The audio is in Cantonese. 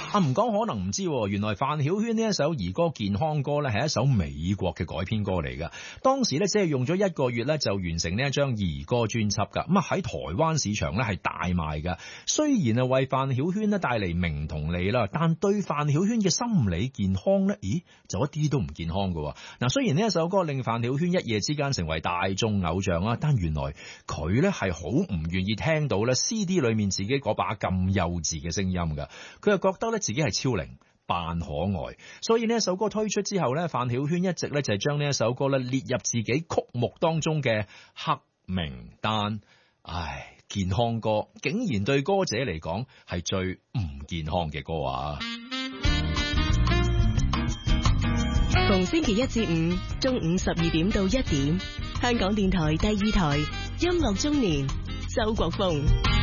唔講可能唔知，原來范曉萱呢一首兒歌健康歌咧係一首美國嘅改編歌嚟噶。當時咧只係用咗1個月咧就完成呢一張兒歌專輯噶。咁啊喺台灣市場咧係大賣噶。雖然啊為范曉萱咧帶嚟名同利啦，但對范曉萱嘅心理健康咧，就一啲都唔健康噶。嗱，雖然呢一首歌令范曉萱一夜之間成為大眾偶像啊，但原來佢咧係好唔願意聽到咧 CD 裏面自己嗰把咁幼稚嘅聲音噶。佢又覺得咧自己係超齡扮可愛，所以呢一首歌推出之後咧，范曉萱一直咧就係將呢一首歌咧列入自己曲目當中嘅黑名單。唉，健康歌竟然對歌者嚟講係最唔健康嘅歌啊！ 逢星期一至五中午12點到1點，香港電台第2台音樂中年，周國峰。